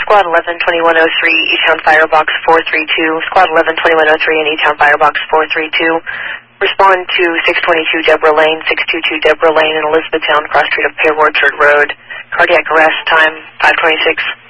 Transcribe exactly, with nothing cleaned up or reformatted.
Squad eleven twenty-one oh three, E-Town Firebox four three two. Squad eleven twenty-one oh three and E-Town Firebox four three two. Respond to six twenty-two Deborah Lane, six twenty-two Deborah Lane in Elizabethtown, cross street of Pale Orchard Road. Cardiac arrest, time five twenty-six.